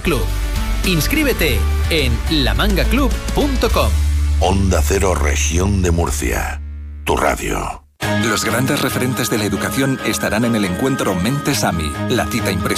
Club. Inscríbete en lamangaclub.com. Onda Cero, Región de Murcia. Tu radio. Los grandes referentes de la educación estarán en el encuentro Mentes AMI, la cita impresa